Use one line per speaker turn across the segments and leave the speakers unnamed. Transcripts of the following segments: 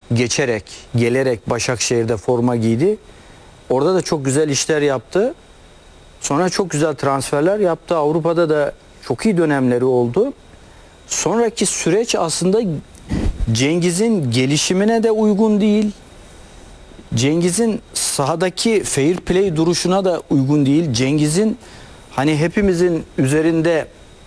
geçerek, gelerek Başakşehir'de forma giydi. Orada da çok güzel işler yaptı. Sonra çok güzel transferler yaptı. Avrupa'da da çok iyi dönemleri oldu. Sonraki süreç aslında Cengiz'in gelişimine de uygun değil. Cengiz'in sahadaki fair play duruşuna da uygun değil. Cengiz'in hani hepimizin üzerinde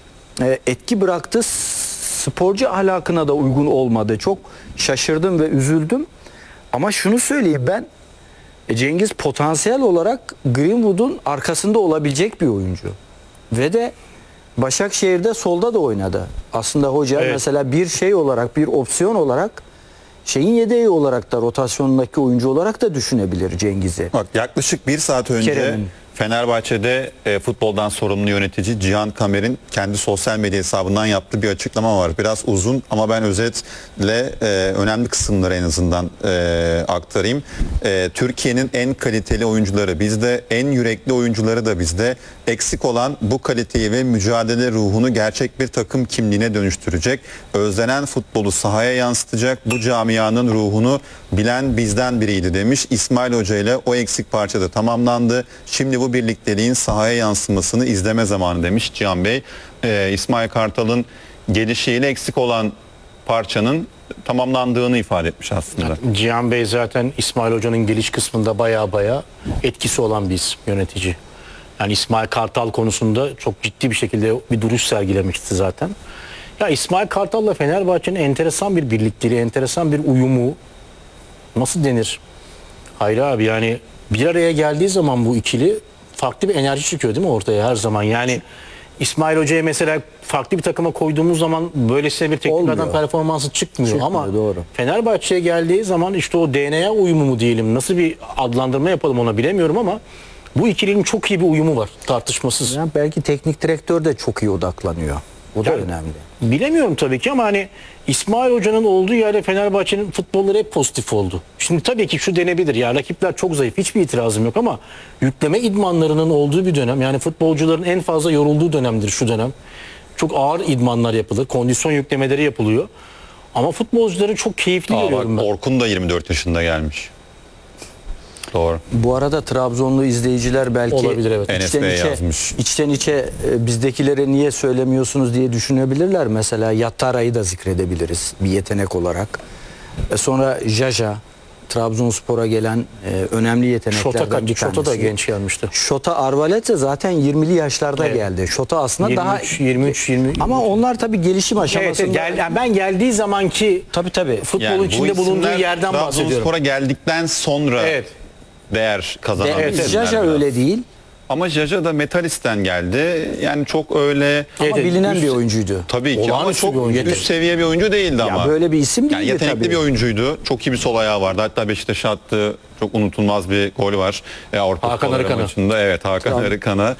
etki bıraktığı sporcu ahlakına da uygun olmadı. Çok şaşırdım ve üzüldüm. Ama şunu söyleyeyim ben, Cengiz potansiyel olarak Greenwood'un arkasında olabilecek bir oyuncu. Ve de Başakşehir'de solda da oynadı. Aslında hoca mesela bir şey olarak, bir opsiyon olarak şeyin yedeği olarak da rotasyonundaki oyuncu olarak da düşünebilir Cengiz'i.
Bak yaklaşık bir saat önce
Kerem'in.
Fenerbahçe'de futboldan sorumlu yönetici Cihan Kamer'in kendi sosyal medya hesabından yaptığı bir açıklama var. Biraz uzun ama ben özetle önemli kısımları en azından aktarayım. Türkiye'nin en kaliteli oyuncuları bizde, en yürekli oyuncuları da bizde. Eksik olan bu kaliteyi ve mücadele ruhunu gerçek bir takım kimliğine dönüştürecek. Özlenen futbolu sahaya yansıtacak, bu camianın ruhunu bilen bizden biriydi demiş. İsmail Hoca ile o eksik parça da tamamlandı. Şimdi bu birlikteliğin sahaya yansımasını izleme zamanı demiş Cihan Bey. İsmail Kartal'ın gelişiyle eksik olan parçanın tamamlandığını ifade etmiş aslında.
Cihan Bey zaten İsmail Hoca'nın geliş kısmında baya etkisi olan bir isim, yönetici. Yani İsmail Kartal konusunda çok ciddi bir şekilde bir duruş sergilemişti zaten. Ya İsmail Kartal'la Fenerbahçe'nin enteresan bir birlikteliği, enteresan bir uyumu, nasıl denir? Hayır abi, yani bir araya geldiği zaman bu ikili farklı bir enerji çıkıyor değil mi ortaya her zaman? Yani İsmail Hoca'ya mesela farklı bir takıma koyduğumuz zaman böylesine bir teknik adam performansı çıkmıyor ama
doğru.
Fenerbahçe'ye geldiği zaman işte o DNA uyumu mu diyelim, nasıl bir adlandırma yapalım ona bilemiyorum ama bu ikilinin çok iyi bir uyumu var tartışmasız.
Yani belki teknik direktör de çok iyi odaklanıyor. O da
Yani
önemli.
Bilemiyorum tabii ki ama hani İsmail Hoca'nın olduğu yerde Fenerbahçe'nin futbolları hep pozitif oldu. Şimdi tabii ki şu denebilir ya, rakipler çok zayıf, hiçbir itirazım yok ama yükleme idmanlarının olduğu bir dönem, yani futbolcuların en fazla yorulduğu dönemdir şu dönem. Çok ağır idmanlar yapılır, kondisyon yüklemeleri yapılıyor. Ama futbolcuları çok keyifli görüyorum ben.
Orkun da 24 yaşında gelmiş. Doğru.
Bu arada Trabzonlu izleyiciler belki
Olabilir, evet.
içten içe bizdekilere niye söylemiyorsunuz diye düşünebilirler. Mesela Yattara'yı da zikredebiliriz bir yetenek olarak. Sonra Jaja, Trabzonspor'a gelen önemli yeteneklerden bir tanesi.
Şota da genç gelmişti.
Şota Arvalete zaten 20'li yaşlarda geldi. Şota aslında
23
ama onlar tabii gelişim aşamasında.
Yani ben geldiği zamanki futbolun
Yani
içinde bulunduğu yerden bahsediyorum.
Trabzonspor'a geldikten sonra değer kazanan isimler
Jaja
biraz.
öyle değil.
Ama Jaja da Metalist'ten geldi. Yani çok öyle
Ama bilinen bir oyuncuydu.
Tabii ki ama çok
oyuncu.
üst seviye bir oyuncu değildi ama.
Böyle bir isim değildi
yani yetenekli
tabii.
bir oyuncuydu. Çok iyi bir sol ayağı vardı. Hatta Beşiktaş'a attığı çok unutulmaz bir gol var. Avrupa
Hakan
Kupaları
Arıkan'a.
maçında. Evet, Hakan Arıkan'a.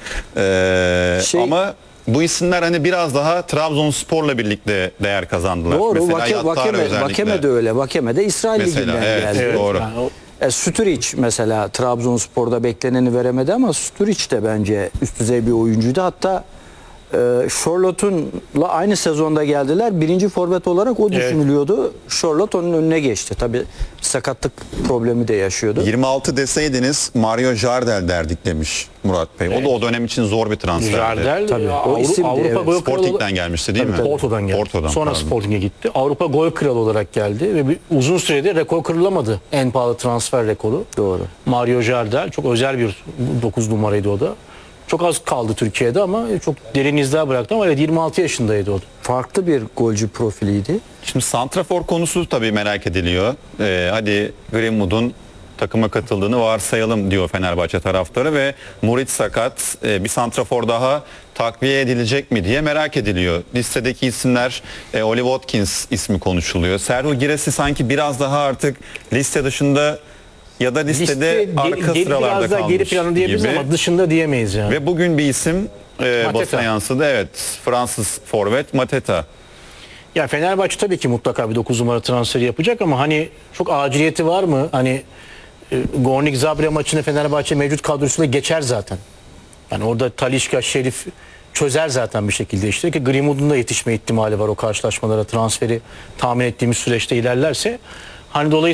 Ama bu isimler hani biraz daha Trabzonspor'la birlikte değer kazandılar.
Doğru.
Mesela
Vakeme de öyle. Vakeme de İsrail Ligi'nden geldi.
Evet, doğru.
Sturridge mesela Trabzonspor'da bekleneni veremedi ama Sturridge de bence üst düzey bir oyuncuydu. Hatta Charlotte'unla aynı sezonda geldiler. Birinci forvet olarak o düşünülüyordu. Charlotte onun önüne geçti. Tabii sakatlık problemi de yaşıyordu.
26 deseydiniz Mario Jardel derdik demiş Murat Bey. O da o dönem için zor bir transferdi.
Jardel
Tabii. O isimdi,
Avrupa Gol Kralı
Sporting'den gelmişti değil mi?
Porto'dan geldi. Sonra
pardon.
Sporting'e gitti. Avrupa Gol Kralı olarak geldi ve uzun sürede rekor kırılamadı. En pahalı transfer rekoru.
Doğru.
Mario Jardel çok özel bir 9 numaraydı o da. Çok az kaldı Türkiye'de ama çok derin izler bıraktı ama 26 yaşındaydı o da.
Farklı bir golcü profiliydi.
Şimdi santrafor konusu tabii merak ediliyor. Hadi Greenwood'un takıma katıldığını varsayalım diyor Fenerbahçe taraftarı ve Murit sakat, bir santrafor daha takviye edilecek mi diye merak ediliyor. Listedeki isimler Oli Watkins ismi konuşuluyor. Serhou Giresi sanki biraz daha artık liste dışında ya da listede arka sıralarda
biraz daha
kalmış
geri planda diyebiliriz
gibi.
ama dışında diyemeyiz yani.
Ve bugün bir isim basına yansıdı. Evet, Fransız forvet Mateta.
Ya Fenerbahçe tabii ki mutlaka bir 9 numara transferi yapacak ama hani çok aciliyeti var mı? Hani Gornik Zabrze maçını Fenerbahçe mevcut kadrosuyla geçer zaten. Yani orada Talisca, Şerif çözer zaten bir şekilde işte ki Greenwood'un da yetişme ihtimali var o karşılaşmalara, transferi tahmin ettiğimiz süreçte ilerlerse. Hani dolayısıyla